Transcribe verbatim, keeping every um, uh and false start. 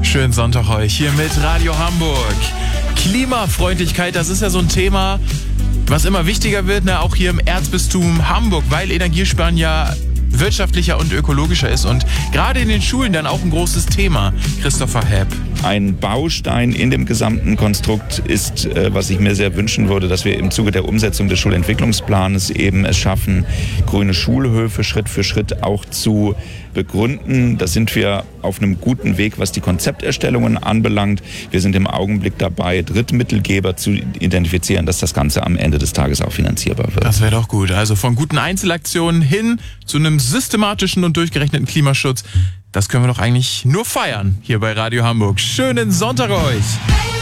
Schönen Sonntag euch hier mit Radio Hamburg. Klimafreundlichkeit, das ist ja so ein Thema, was immer wichtiger wird, ne? Auch hier im Erzbistum Hamburg, weil Energiesparen ja wirtschaftlicher und ökologischer ist und gerade in den Schulen dann auch ein großes Thema. Christopher Hepp. Ein Baustein in dem gesamten Konstrukt ist, äh, was ich mir sehr wünschen würde, dass wir im Zuge der Umsetzung des Schulentwicklungsplanes eben es schaffen, grüne Schulhöfe Schritt für Schritt auch zu begründen. Da sind wir auf einem guten Weg, was die Konzepterstellungen anbelangt. Wir sind im Augenblick dabei, Drittmittelgeber zu identifizieren, dass das Ganze am Ende des Tages auch finanzierbar wird. Das wäre doch gut. Also von guten Einzelaktionen hin zu einem systematischen und durchgerechneten Klimaschutz. Das können wir doch eigentlich nur feiern hier bei Radio Hamburg. Schönen Sonntag euch!